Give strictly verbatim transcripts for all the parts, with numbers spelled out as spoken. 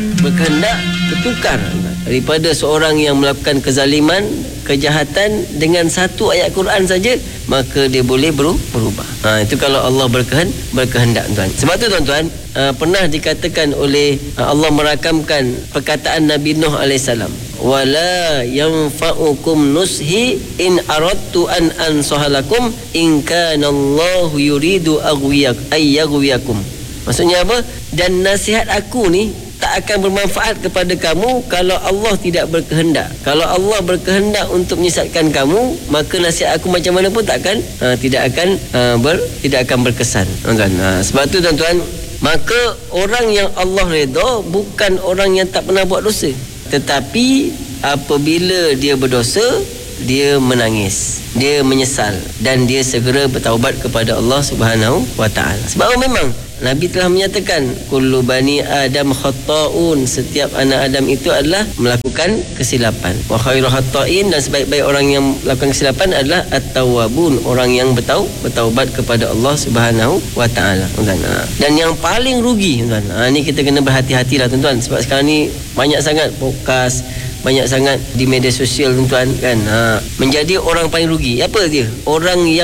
berkehendak bertukar daripada seorang yang melakukan kezaliman, kejahatan dengan satu ayat Quran saja, maka dia boleh berubah. Ha, itu kalau Allah berkehend, berkehendak, tuan. Sebab tu tuan-tuan, uh, pernah dikatakan oleh uh, Allah merakamkan perkataan Nabi Nuh alaihissalam, wala yanfa'ukum nushi in aradtu an ansahalakum in kana Allahu yuridu aghwiyak ayyaghwiyakum. Maksudnya apa? Dan nasihat aku ni tak akan bermanfaat kepada kamu kalau Allah tidak berkehendak. Kalau Allah berkehendak untuk menyesatkan kamu, maka nasihat aku macam mana pun tak akan uh, tidak akan uh, ber, tidak akan berkesan. Kan? Uh, sebab tu tuan-tuan, maka orang yang Allah redha bukan orang yang tak pernah buat dosa, tetapi apabila dia berdosa, dia menangis, dia menyesal dan dia segera bertaubat kepada Allah Subhanahu wa taala. Sebab memang Nabi telah menyatakan kullu bani Adam khata'un, setiap anak Adam itu adalah melakukan kesilapan. Wa khairu khata'in, dan sebaik-baik orang yang melakukan kesilapan adalah at-tawwabun, orang yang bertau bertaubat kepada Allah Subhanahu wa taala. Dan yang paling rugi, tuan, ha, ni kita kena berhati-hatilah tuan-tuan, sebab sekarang ni banyak sangat podcast, banyak sangat di media sosial tuan-tuan kan. Ha, menjadi orang paling rugi. Apa dia? Orang yang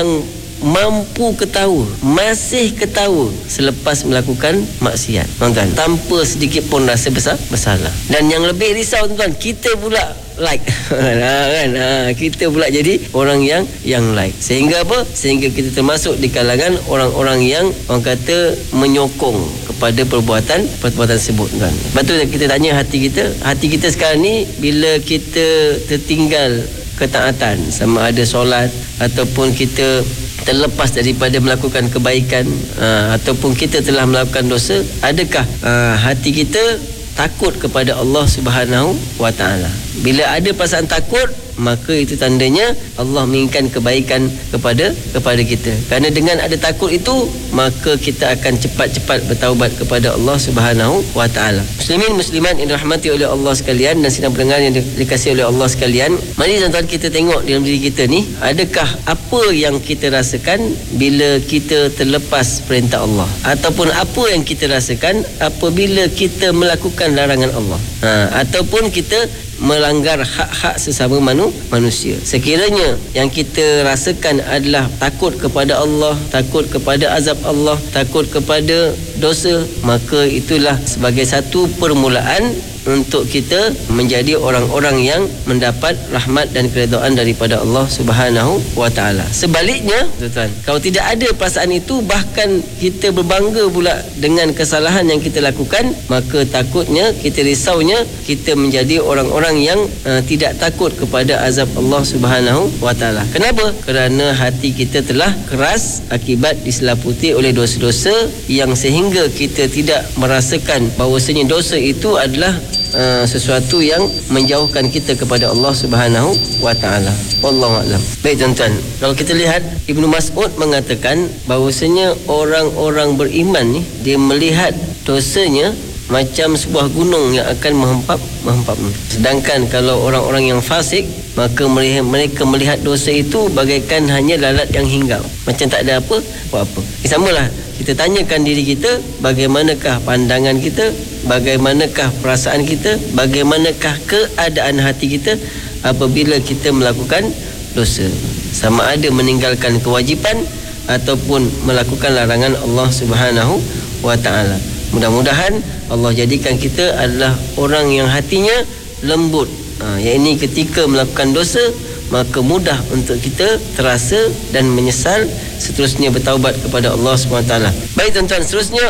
mampu ketawa, masih ketawa selepas melakukan maksiat, tuan-tuan, tanpa sedikit pun rasa besar bersalah. Dan yang lebih risau tuan-tuan, kita pula like ha, kan ha, kita pula jadi orang yang yang like, sehingga apa? Sehingga kita termasuk di kalangan orang-orang yang orang kata menyokong kepada perbuatan perbuatan tersebut, kan. Betul kita tanya hati kita, hati kita sekarang ni bila kita tertinggal ketaatan, sama ada solat ataupun kita terlepas daripada melakukan kebaikan, aa, ataupun kita telah melakukan dosa, adakah aa, hati kita takut kepada Allah Subhanahu wa taala? Bila ada perasaan takut, maka itu tandanya Allah menginginkan kebaikan kepada kepada kita. Kerana dengan ada takut itu, maka kita akan cepat-cepat bertaubat kepada Allah Subhanahu wa taala. Muslimin muslimat yang dirahmati oleh Allah sekalian dan sidang pendengar yang dikasihi oleh Allah sekalian, mari tuan-tuan kita tengok dalam diri kita ni, adakah apa yang kita rasakan bila kita terlepas perintah Allah, ataupun apa yang kita rasakan apabila kita melakukan larangan Allah, ha, ataupun kita melanggar hak-hak sesama manu, manusia. Sekiranya yang kita rasakan adalah takut kepada Allah, takut kepada azab Allah, takut kepada dosa, maka itulah sebagai satu permulaan untuk kita menjadi orang-orang yang mendapat rahmat dan keredaan daripada Allah Subhanahu wa taala. Sebaliknya, tuan-tuan, kalau tidak ada perasaan itu, bahkan kita berbangga pula dengan kesalahan yang kita lakukan, maka takutnya, kita risaunya, kita menjadi orang-orang yang uh, tidak takut kepada azab Allah Subhanahu wa taala. Kenapa? Kerana hati kita telah keras akibat diselaputi oleh dosa-dosa yang sehingga kita tidak merasakan bahawasanya dosa itu adalah Uh, sesuatu yang menjauhkan kita kepada Allah Subhanahu wa taala. Wallahu a'lam. Baik tuan-tuan, kalau kita lihat Ibnu Mas'ud mengatakan bahawasanya orang-orang beriman ni, dia melihat dosanya macam sebuah gunung yang akan menghempap menghempap. Sedangkan kalau orang-orang yang fasik, maka mereka melihat dosa itu bagaikan hanya lalat yang hinggap, macam tak ada apa apa-apa. Eh, samalah kita tanyakan diri kita, bagaimanakah pandangan kita, bagaimanakah perasaan kita, bagaimanakah keadaan hati kita apabila kita melakukan dosa, sama ada meninggalkan kewajipan ataupun melakukan larangan Allah Subhanahu wa taala. Mudah-mudahan Allah jadikan kita adalah orang yang hatinya lembut, ha, yang ini ketika melakukan dosa, maka mudah untuk kita terasa dan menyesal, seterusnya bertaubat kepada Allah subhanahu wa taala. Baik tuan-tuan, seterusnya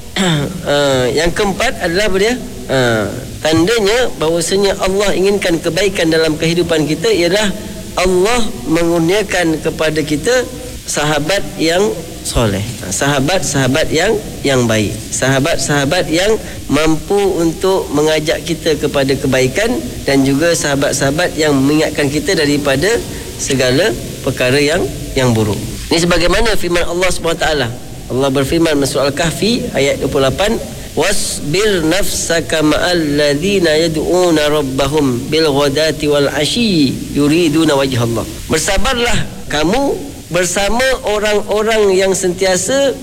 uh, yang keempat adalah apa dia? Uh, tandanya bahawasanya Allah inginkan kebaikan dalam kehidupan kita ialah Allah mengurniakan kepada kita sahabat yang soleh, sahabat-sahabat yang yang baik, sahabat-sahabat yang mampu untuk mengajak kita kepada kebaikan, dan juga sahabat-sahabat yang mengingatkan kita daripada segala perkara yang yang buruk. Ini sebagaimana firman Allah subhanahu wa taala. Allah berfirman dalam surah Al-Kahfi ayat dua puluh lapan, wasbir nafsaka ma'al ladzina yad'una rabbahum bil ghadati wal 'ashyi yuriduna wajhallah. Bersabarlah kamu bersama orang-orang yang sentiasa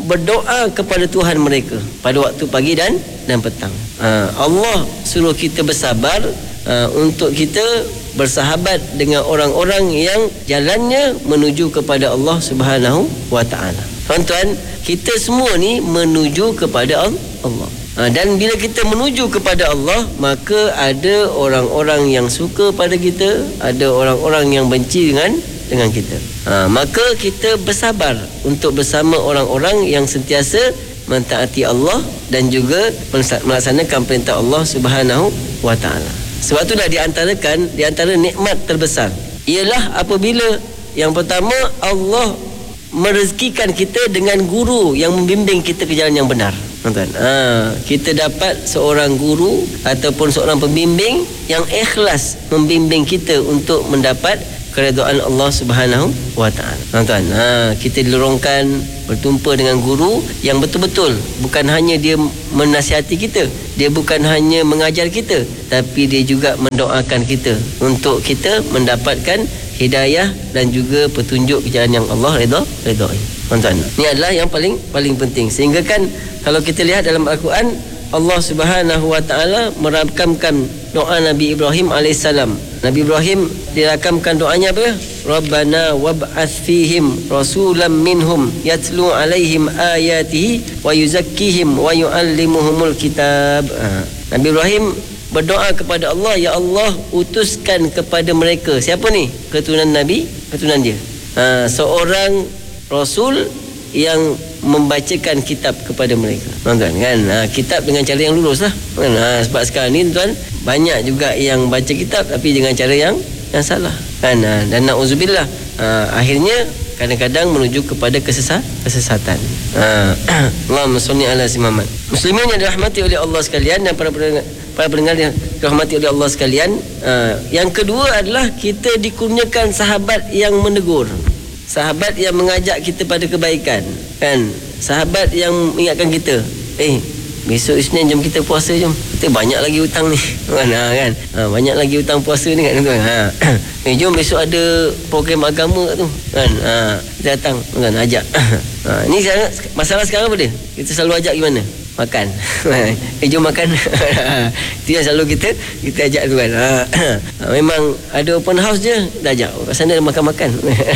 berdoa kepada Tuhan mereka pada waktu pagi dan dan petang. Ha, Allah suruh kita bersabar ha, untuk kita bersahabat dengan orang-orang yang jalannya menuju kepada Allah Subhanahu wa taala. Tuan-tuan, kita semua ni menuju kepada Allah. Ha, dan bila kita menuju kepada Allah, maka ada orang-orang yang suka pada kita, ada orang-orang yang benci dengan dengan kita. Ha, maka kita bersabar untuk bersama orang-orang yang sentiasa mentaati Allah dan juga melaksanakan perintah Allah Subhanahu wa taala. Sebab itulah diantarakan di antara nikmat terbesar ialah apabila yang pertama Allah merezekikan kita dengan guru yang membimbing kita ke jalan yang benar. Tuan-tuan, ha, kita dapat seorang guru ataupun seorang pembimbing yang ikhlas membimbing kita untuk mendapat keredaan Allah Subhanahu wa taala. Tuan-tuan, ha, kita dilorongkan bertumpa dengan guru yang betul-betul bukan hanya dia menasihati kita, dia bukan hanya mengajar kita, tapi dia juga mendoakan kita untuk kita mendapatkan hidayah dan juga petunjuk ke jalan yang Allah redha redai. Tuan-tuan, ini adalah yang paling paling penting. Sehingga kan kalau kita lihat dalam Al-Quran, Allah Subhanahu wa taala merakamkan doa Nabi Ibrahim alaihissalam. Nabi Ibrahim dirakamkan doanya apa? Rabbana wab'ats fihim rasulan minhum yatlu alaihim ayatihi wa yuzakkihim wa yuallimuhumul kitab. Ha. Nabi Ibrahim berdoa kepada Allah, ya Allah, utuskan kepada mereka. Siapa ni? Keturunan Nabi, keturunan dia. Ha, seorang rasul yang membacakan kitab kepada mereka. Tuan-tuan, kan? Ha, kitab dengan cara yang lurus lah. Kan? Ha, sebab sekarang ni tuan, banyak juga yang baca kitab tapi dengan cara yang yang salah. Kan? Ha, dan na'udzubillah, ha, akhirnya kadang-kadang menuju kepada kesesat, kesesatan. Ha, Allahumma shalli ala sayyidina Muhammad. Muslimin yang dirahmati oleh Allah sekalian dan para pendengar, para pendengar yang dirahmati oleh Allah sekalian, ha, yang kedua adalah kita dikurniakan sahabat yang menegur. Sahabat yang mengajak kita pada kebaikan, kan? Sahabat yang mengingatkan kita, eh, besok Isnin jom kita puasa, jom. Kita banyak lagi hutang ni. Kan? Ha, kan? Ha, banyak lagi hutang puasa ni, kan? Ha. Eh, jom besok ada program agama tu, kan? Ha, kita datang, kan? Ajak. Ha, ni sekarang, masalah sekarang apa dia? Kita selalu ajak gimana? Makan. Eh, jom makan. Itu yang selalu kita kita ajak tu, kan. Ha, memang ada open house je dah ajak kat sana makan-makan.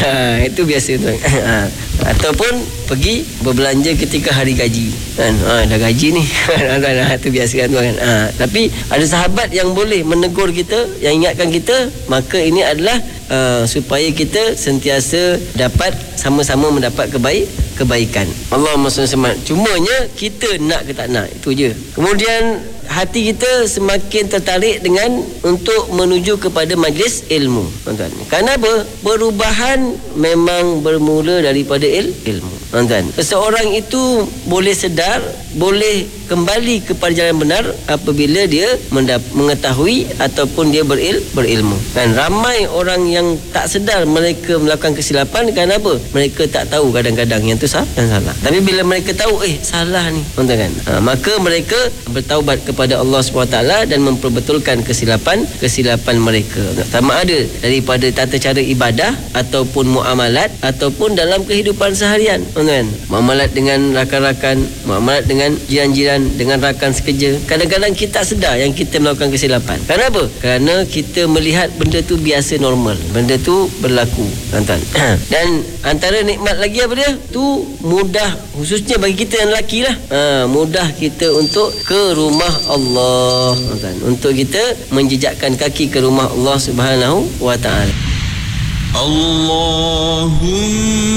Itu biasa tu, kan. Ha, ataupun pergi berbelanja ketika hari gaji, kan. Ha, dah gaji ni. Ha, itu biasa, kan, kan. Ha, tapi ada sahabat yang boleh menegur kita, yang ingatkan kita, maka ini adalah uh, supaya kita sentiasa dapat sama-sama mendapat kebaik kebaikan. Allahumma shalli alaihi wasallam. Cumanya kita nak ke tak nak, itu je. Kemudian hati kita semakin tertarik dengan untuk menuju kepada majlis ilmu, tuan-tuan. Kerana apa? Perubahan memang bermula daripada il, ilmu, tuan-tuan. Seseorang itu boleh sedar, boleh kembali kepada jalan benar apabila dia mendap- mengetahui ataupun dia beril, berilmu. Dan ramai orang yang tak sedar mereka melakukan kesilapan. Kerana apa? Mereka tak tahu kadang-kadang yang tu salah dan salah. Tapi bila mereka tahu, eh, salah ni, tuan-tuan, kan? Ha, maka mereka bertaubat kepada Allah subhanahu wa taala dan memperbetulkan kesilapan kesilapan mereka. Sama ada daripada tata cara ibadah ataupun muamalat ataupun dalam kehidupan seharian, tuan-tuan. Muamalat dengan rakan-rakan, muamalat dengan jiran-jiran, dengan rakan sekerja. Kadang-kadang kita tak sedar yang kita melakukan kesilapan. Kenapa? Kerana kita melihat benda tu biasa, normal. Benda tu berlaku, tuan-tuan. Dan antara nikmat lagi apa dia? Tu mudah, khususnya bagi kita yang lelaki lah. Ha, mudah kita untuk ke rumah Allah, tuan-tuan. Untuk kita menjejakkan kaki ke rumah Allah Subhanahu wa taala. Allahumma